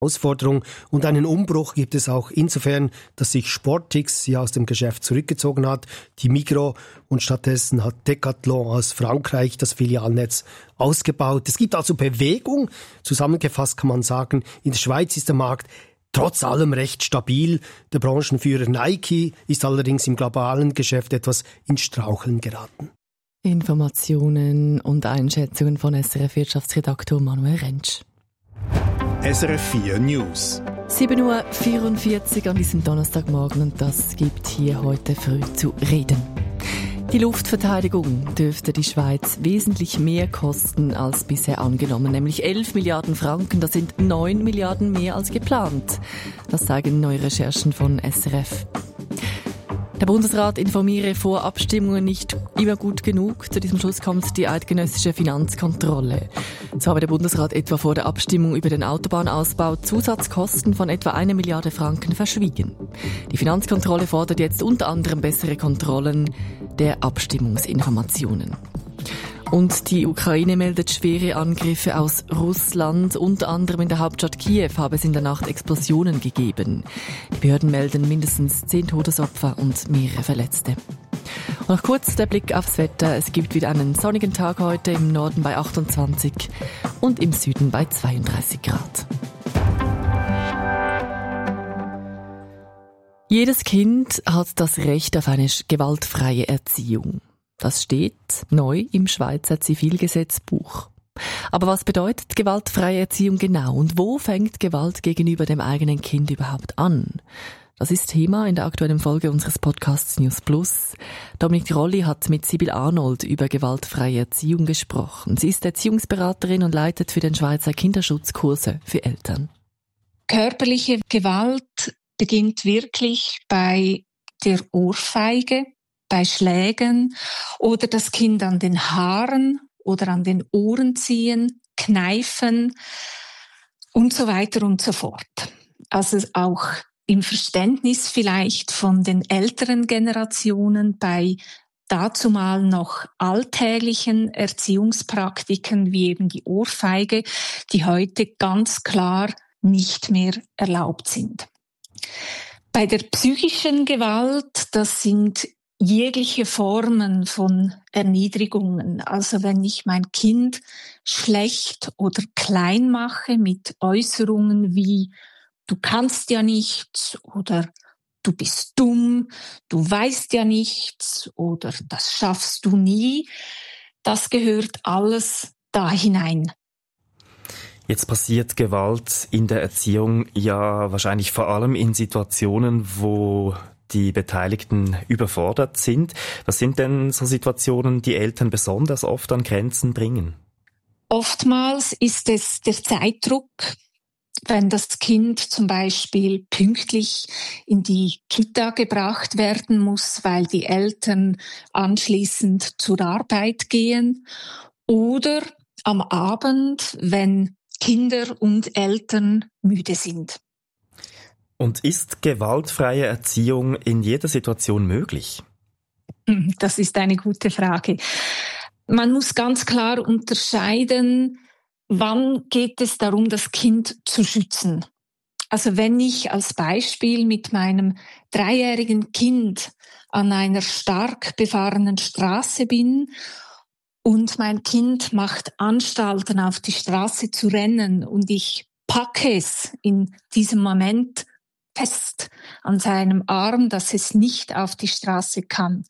Herausforderung und einen Umbruch gibt es auch insofern, dass sich Sportix aus dem Geschäft zurückgezogen hat, die Migros, und stattdessen hat Decathlon aus Frankreich das Filialnetz ausgebaut. Es gibt also Bewegung. Zusammengefasst kann man sagen, in der Schweiz ist der Markt trotz allem recht stabil. Der Branchenführer Nike ist allerdings im globalen Geschäft etwas ins Straucheln geraten. Informationen und Einschätzungen von SRF-Wirtschaftsredaktor Manuel Rentsch. SRF 4 News. 7:44 Uhr an diesem Donnerstagmorgen, und das gibt hier heute früh zu reden. Die Luftverteidigung dürfte die Schweiz wesentlich mehr kosten als bisher angenommen, nämlich 11 Milliarden Franken. Das sind 9 Milliarden mehr als geplant. Das zeigen neue Recherchen von SRF. Der Bundesrat informiere vor Abstimmungen nicht immer gut genug. Zu diesem Schluss kommt die eidgenössische Finanzkontrolle. So habe der Bundesrat etwa vor der Abstimmung über den Autobahnausbau Zusatzkosten von etwa 1 Milliarde Franken verschwiegen. Die Finanzkontrolle fordert jetzt unter anderem bessere Kontrollen der Abstimmungsinformationen. Und die Ukraine meldet schwere Angriffe aus Russland. Unter anderem in der Hauptstadt Kiew habe es in der Nacht Explosionen gegeben. Die Behörden melden mindestens 10 Todesopfer und mehrere Verletzte. Und noch kurz der Blick aufs Wetter. Es gibt wieder einen sonnigen Tag heute, im Norden bei 28 und im Süden bei 32 Grad. Jedes Kind hat das Recht auf eine gewaltfreie Erziehung. Das steht neu im Schweizer Zivilgesetzbuch. Aber was bedeutet gewaltfreie Erziehung genau? Und wo fängt Gewalt gegenüber dem eigenen Kind überhaupt an? Das ist Thema in der aktuellen Folge unseres Podcasts News Plus. Dominik Rolli hat mit Sibyl Arnold über gewaltfreie Erziehung gesprochen. Sie ist Erziehungsberaterin und leitet für den Schweizer Kinderschutz Kurse für Eltern. Körperliche Gewalt beginnt wirklich bei der Ohrfeige, bei Schlägen oder das Kind an den Haaren oder an den Ohren ziehen, kneifen und so weiter und so fort. Also auch im Verständnis vielleicht von den älteren Generationen bei dazumal noch alltäglichen Erziehungspraktiken wie eben die Ohrfeige, die heute ganz klar nicht mehr erlaubt sind. Bei der psychischen Gewalt, das sind jegliche Formen von Erniedrigungen. Also wenn ich mein Kind schlecht oder klein mache mit Äußerungen wie du kannst ja nichts oder du bist dumm, du weißt ja nichts oder das schaffst du nie, das gehört alles da hinein. Jetzt passiert Gewalt in der Erziehung ja wahrscheinlich vor allem in Situationen, wo die Beteiligten überfordert sind. Was sind denn so Situationen, die Eltern besonders oft an Grenzen bringen? Oftmals ist es der Zeitdruck, wenn das Kind zum Beispiel pünktlich in die Kita gebracht werden muss, weil die Eltern anschließend zur Arbeit gehen, oder am Abend, wenn Kinder und Eltern müde sind. Und ist gewaltfreie Erziehung in jeder Situation möglich? Das ist eine gute Frage. Man muss ganz klar unterscheiden, wann geht es darum, das Kind zu schützen. Also wenn ich als Beispiel mit meinem 3-jährigen Kind an einer stark befahrenen Straße bin und mein Kind macht Anstalten, auf die Straße zu rennen, und ich packe es in diesem Moment fest an seinem Arm, dass es nicht auf die Straße kann,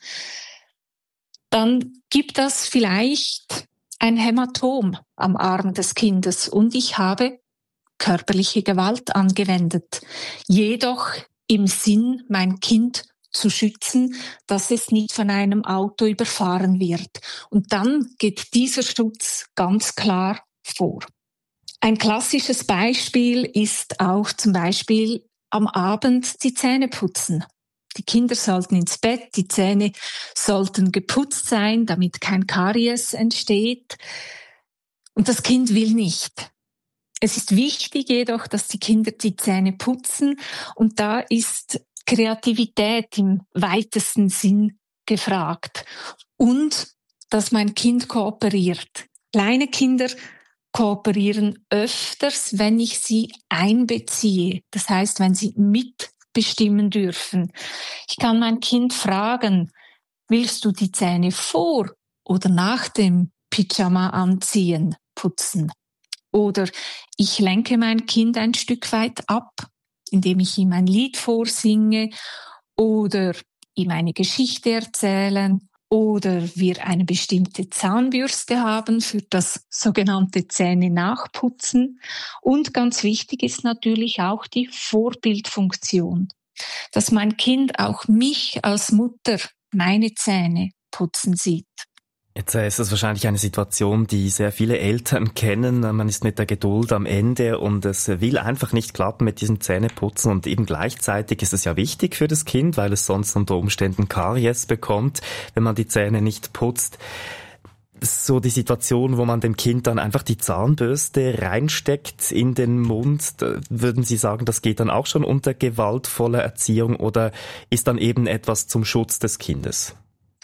dann gibt das vielleicht ein Hämatom am Arm des Kindes und ich habe körperliche Gewalt angewendet. Jedoch im Sinn, mein Kind zu schützen, dass es nicht von einem Auto überfahren wird. Und dann geht dieser Schutz ganz klar vor. Ein klassisches Beispiel ist auch zum Beispiel am Abend die Zähne putzen. Die Kinder sollten ins Bett, die Zähne sollten geputzt sein, damit kein Karies entsteht. Und das Kind will nicht. Es ist wichtig jedoch, dass die Kinder die Zähne putzen, und da ist Kreativität im weitesten Sinn gefragt. Und dass mein Kind kooperiert. Kleine Kinder kooperieren öfters, wenn ich sie einbeziehe. Das heißt, wenn sie mitbestimmen dürfen. Ich kann mein Kind fragen, willst du die Zähne vor oder nach dem Pyjama anziehen, putzen? Oder ich lenke mein Kind ein Stück weit ab, indem ich ihm ein Lied vorsinge oder ihm eine Geschichte erzählen oder wir eine bestimmte Zahnbürste haben für das sogenannte Zähne nachputzen. Und ganz wichtig ist natürlich auch die Vorbildfunktion, dass mein Kind auch mich als Mutter meine Zähne putzen sieht. Jetzt ist es wahrscheinlich eine Situation, die sehr viele Eltern kennen. Man ist mit der Geduld am Ende und es will einfach nicht klappen mit diesem Zähneputzen und eben gleichzeitig ist es ja wichtig für das Kind, weil es sonst unter Umständen Karies bekommt, wenn man die Zähne nicht putzt. So die Situation, wo man dem Kind dann einfach die Zahnbürste reinsteckt in den Mund, würden Sie sagen, das geht dann auch schon unter gewaltvoller Erziehung oder ist dann eben etwas zum Schutz des Kindes?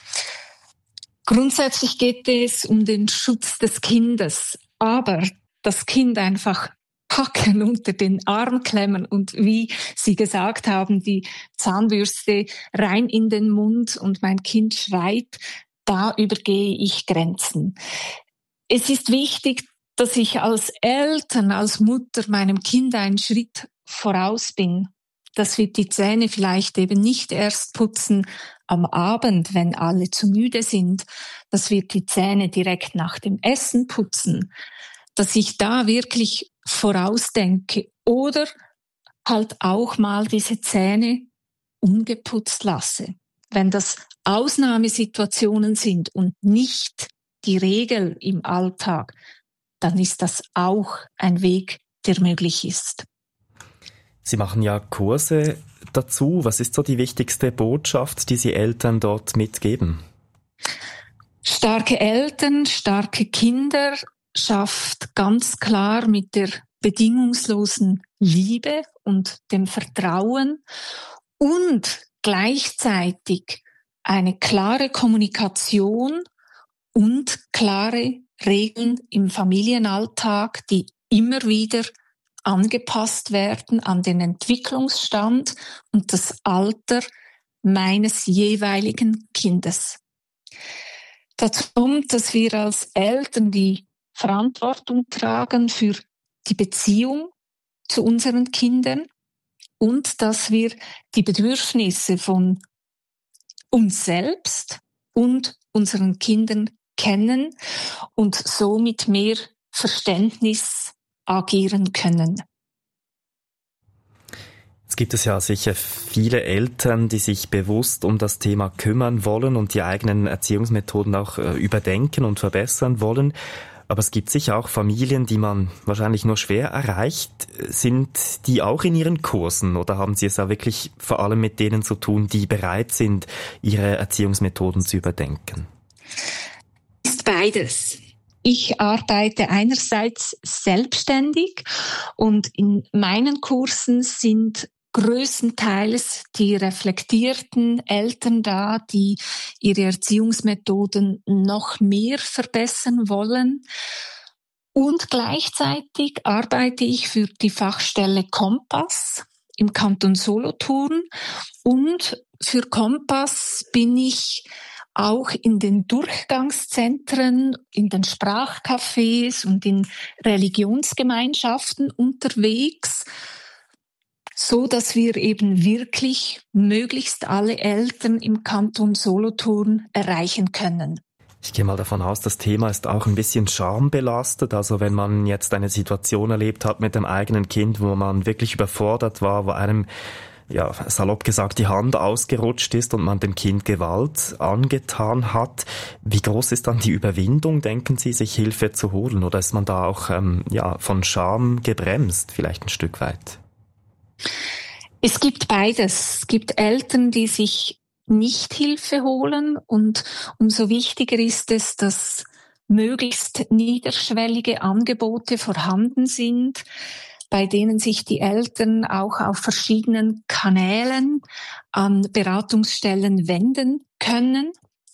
Grundsätzlich geht es um den Schutz des Kindes, aber das Kind einfach packen, unter den Arm klemmen und wie Sie gesagt haben, die Zahnbürste rein in den Mund und mein Kind schreit, da übergehe ich Grenzen. Es ist wichtig, dass ich als Eltern, als Mutter meinem Kind einen Schritt voraus bin, dass wir die Zähne vielleicht eben nicht erst putzen am Abend, wenn alle zu müde sind, dass wir die Zähne direkt nach dem Essen putzen, dass ich da wirklich vorausdenke oder halt auch mal diese Zähne ungeputzt lasse. Wenn das Ausnahmesituationen sind und nicht die Regel im Alltag, dann ist das auch ein Weg, der möglich ist. Sie machen ja Kurse dazu. Was ist so die wichtigste Botschaft, die Sie Eltern dort mitgeben? Starke Eltern, starke Kinder schafft ganz klar mit der bedingungslosen Liebe und dem Vertrauen und gleichzeitig eine klare Kommunikation und klare Regeln im Familienalltag, die immer wieder angepasst werden an den Entwicklungsstand und das Alter meines jeweiligen Kindes. Dazu kommt, dass wir als Eltern die Verantwortung tragen für die Beziehung zu unseren Kindern und dass wir die Bedürfnisse von uns selbst und unseren Kindern kennen und somit mehr Verständnis agieren können. Es gibt es ja sicher viele Eltern, die sich bewusst um das Thema kümmern wollen und die eigenen Erziehungsmethoden auch überdenken und verbessern wollen. Aber es gibt sicher auch Familien, die man wahrscheinlich nur schwer erreicht. Sind die auch in Ihren Kursen oder haben Sie es ja wirklich vor allem mit denen zu tun, die bereit sind, ihre Erziehungsmethoden zu überdenken? Ist beides. Ich arbeite einerseits selbstständig und in meinen Kursen sind größtenteils die reflektierten Eltern da, die ihre Erziehungsmethoden noch mehr verbessern wollen. Und gleichzeitig arbeite ich für die Fachstelle Kompass im Kanton Solothurn und für Kompass bin ich auch in den Durchgangszentren, in den Sprachcafés und in Religionsgemeinschaften unterwegs, so dass wir eben wirklich möglichst alle Eltern im Kanton Solothurn erreichen können. Ich gehe mal davon aus, das Thema ist auch ein bisschen schambelastet. Also wenn man jetzt eine Situation erlebt hat mit dem eigenen Kind, wo man wirklich überfordert war, wo einem salopp gesagt, die Hand ausgerutscht ist und man dem Kind Gewalt angetan hat. Wie groß ist dann die Überwindung, denken Sie, sich Hilfe zu holen? Oder ist man da auch von Scham gebremst, vielleicht ein Stück weit? Es gibt beides. Es gibt Eltern, die sich nicht Hilfe holen und umso wichtiger ist es, dass möglichst niederschwellige Angebote vorhanden sind, bei denen sich die Eltern auch auf verschiedenen Kanälen an Beratungsstellen wenden können.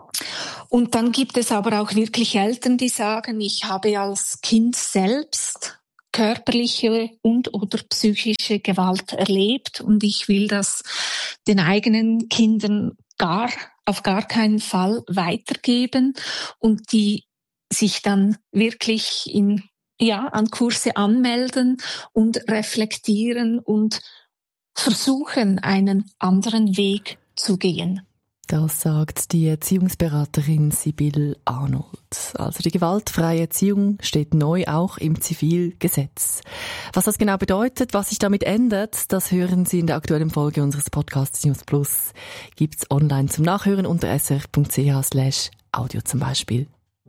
Und dann gibt es aber auch wirklich Eltern, die sagen, ich habe als Kind selbst körperliche und/oder psychische Gewalt erlebt und ich will das den eigenen Kindern auf gar keinen Fall weitergeben und die sich dann wirklich an Kurse anmelden und reflektieren und versuchen, einen anderen Weg zu gehen. Das sagt die Erziehungsberaterin Sibylle Arnold. Also die gewaltfreie Erziehung steht neu auch im Zivilgesetz. Was das genau bedeutet, was sich damit ändert, das hören Sie in der aktuellen Folge unseres Podcasts News Plus. Gibt's online zum Nachhören unter srf.ch/audio zum Beispiel.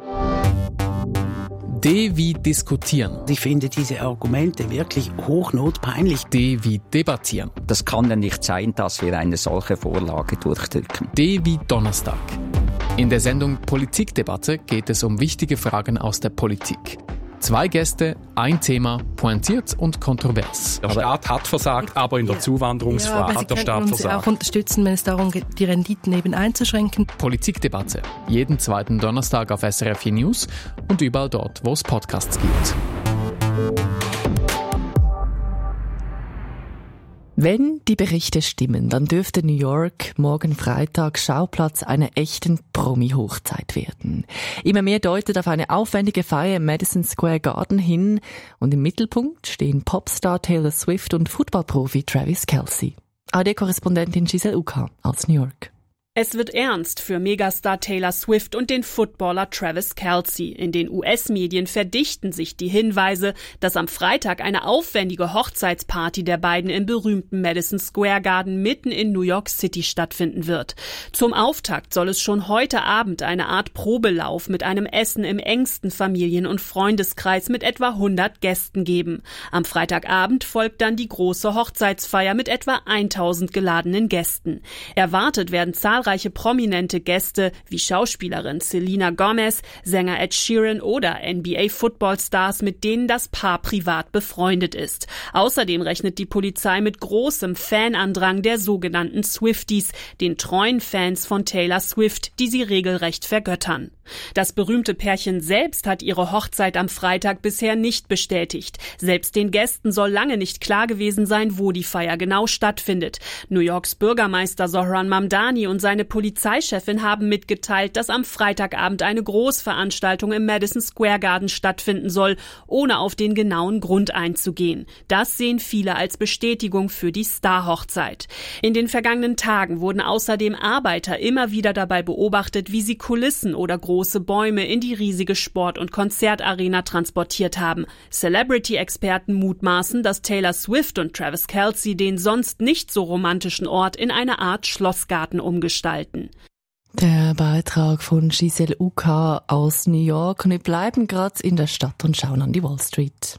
D wie diskutieren. Ich finde diese Argumente wirklich hochnotpeinlich. D wie debattieren. Das kann ja nicht sein, dass wir eine solche Vorlage durchdrücken. D wie Donnerstag. In der Sendung Politikdebatte geht es um wichtige Fragen aus der Politik. 2 Gäste, ein Thema, pointiert und kontrovers. Der Staat hat versagt, aber in der Zuwanderungsfrage hat der Staat versagt. Sie auch unterstützen, wenn es darum geht, die Renditen eben einzuschränken. Politikdebatte. Jeden 2. Donnerstag auf SRF 4 News und überall dort, wo es Podcasts gibt. Wenn die Berichte stimmen, dann dürfte New York morgen Freitag Schauplatz einer echten Promi-Hochzeit werden. Immer mehr deutet auf eine aufwendige Feier im Madison Square Garden hin und im Mittelpunkt stehen Popstar Taylor Swift und Footballprofi Travis Kelce. ARD-Korrespondentin Giselle Uka aus New York. Es wird ernst für Megastar Taylor Swift und den Footballer Travis Kelce. In den US-Medien verdichten sich die Hinweise, dass am Freitag eine aufwendige Hochzeitsparty der beiden im berühmten Madison Square Garden mitten in New York City stattfinden wird. Zum Auftakt soll es schon heute Abend eine Art Probelauf mit einem Essen im engsten Familien- und Freundeskreis mit etwa 100 Gästen geben. Am Freitagabend folgt dann die große Hochzeitsfeier mit etwa 1000 geladenen Gästen. Erwartet werden zahlreiche prominente Gäste wie Schauspielerin Selena Gomez, Sänger Ed Sheeran oder NBA-Footballstars, mit denen das Paar privat befreundet ist. Außerdem rechnet die Polizei mit großem Fanandrang der sogenannten Swifties, den treuen Fans von Taylor Swift, die sie regelrecht vergöttern. Das berühmte Pärchen selbst hat ihre Hochzeit am Freitag bisher nicht bestätigt. Selbst den Gästen soll lange nicht klar gewesen sein, wo die Feier genau stattfindet. New Yorks Bürgermeister Zohran Mamdani und seine Polizeichefin haben mitgeteilt, dass am Freitagabend eine Großveranstaltung im Madison Square Garden stattfinden soll, ohne auf den genauen Grund einzugehen. Das sehen viele als Bestätigung für die Star-Hochzeit. In den vergangenen Tagen wurden außerdem Arbeiter immer wieder dabei beobachtet, wie sie Kulissen oder große Bäume in die riesige Sport- und Konzertarena transportiert haben. Celebrity-Experten mutmaßen, dass Taylor Swift und Travis Kelce den sonst nicht so romantischen Ort in eine Art Schlossgarten umgestalten. Der Beitrag von Giselle Uka aus New York. Und wir bleiben gerade in der Stadt und schauen an die Wall Street.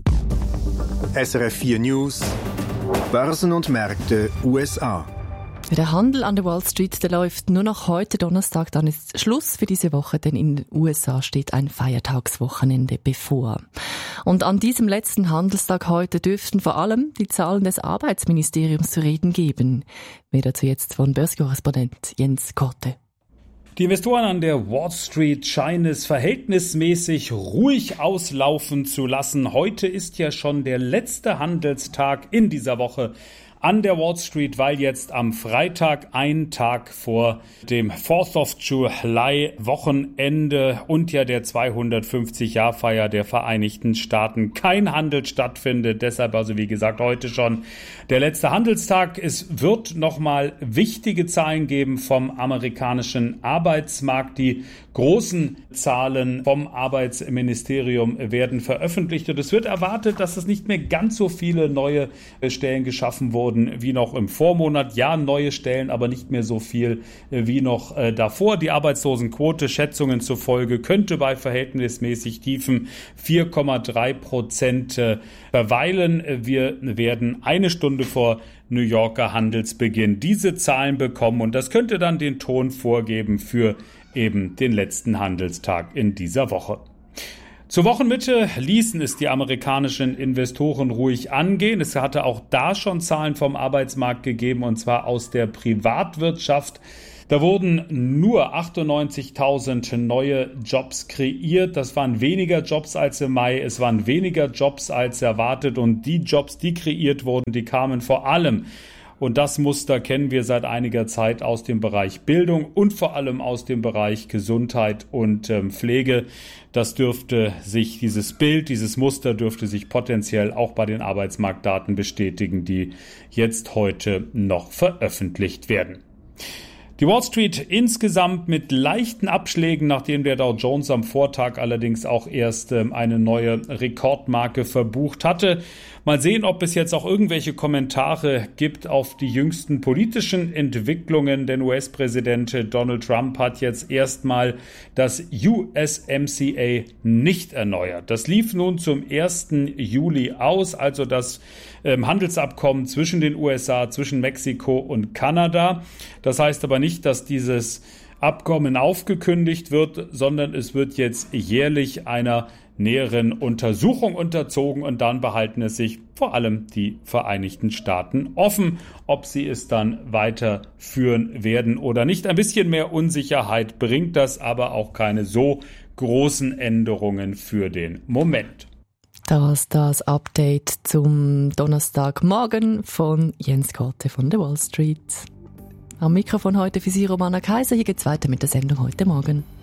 SRF 4 News, Börsen und Märkte USA. Der Handel an der Wall Street, der läuft nur noch heute Donnerstag, dann ist Schluss für diese Woche, denn in den USA steht ein Feiertagswochenende bevor. Und an diesem letzten Handelstag heute dürften vor allem die Zahlen des Arbeitsministeriums zu reden geben. Mehr dazu jetzt von Börsenkorrespondent Jens Korte. Die Investoren an der Wall Street scheinen es verhältnismäßig ruhig auslaufen zu lassen. Heute ist ja schon der letzte Handelstag in dieser Woche an der Wall Street, weil jetzt am Freitag, ein Tag vor dem 4th of July Wochenende und ja der 250-Jahr-Feier der Vereinigten Staaten, kein Handel stattfindet. Deshalb also wie gesagt heute schon der letzte Handelstag. Es wird nochmal wichtige Zahlen geben vom amerikanischen Arbeitsmarkt. Die großen Zahlen vom Arbeitsministerium werden veröffentlicht und es wird erwartet, dass es nicht mehr ganz so viele neue Stellen geschaffen wurden wie noch im Vormonat. Ja, neue Stellen, aber nicht mehr so viel wie noch davor. Die Arbeitslosenquote Schätzungen zufolge könnte bei verhältnismäßig tiefen 4,3% verweilen. Wir werden eine Stunde vor New Yorker Handelsbeginn diese Zahlen bekommen und das könnte dann den Ton vorgeben für eben den letzten Handelstag in dieser Woche. Zur Wochenmitte ließen es die amerikanischen Investoren ruhig angehen. Es hatte auch da schon Zahlen vom Arbeitsmarkt gegeben, und zwar aus der Privatwirtschaft. Da wurden nur 98.000 neue Jobs kreiert. Das waren weniger Jobs als im Mai. Es waren weniger Jobs als erwartet. Und die Jobs, die kreiert wurden, die kamen vor allem, und das Muster kennen wir seit einiger Zeit, aus dem Bereich Bildung und vor allem aus dem Bereich Gesundheit und Pflege. Das dürfte sich, dieses Muster dürfte sich potenziell auch bei den Arbeitsmarktdaten bestätigen, die jetzt heute noch veröffentlicht werden. Die Wall Street insgesamt mit leichten Abschlägen, nachdem der Dow Jones am Vortag allerdings auch erst eine neue Rekordmarke verbucht hatte. Mal sehen, ob es jetzt auch irgendwelche Kommentare gibt auf die jüngsten politischen Entwicklungen, denn US-Präsident Donald Trump hat jetzt erstmal das USMCA nicht erneuert. Das lief nun zum 1. Juli aus, also das Handelsabkommen zwischen den USA, zwischen Mexiko und Kanada. Das heißt aber nicht, dass dieses Abkommen aufgekündigt wird, sondern es wird jetzt jährlich einer näheren Untersuchung unterzogen und dann behalten es sich vor allem die Vereinigten Staaten offen, ob sie es dann weiterführen werden oder nicht. Ein bisschen mehr Unsicherheit bringt das, aber auch keine so großen Änderungen für den Moment. Das Update zum Donnerstagmorgen von Jens Korte von der Wall Street. Am Mikrofon heute für Sie Romana Kaiser. Hier geht's weiter mit der Sendung heute Morgen.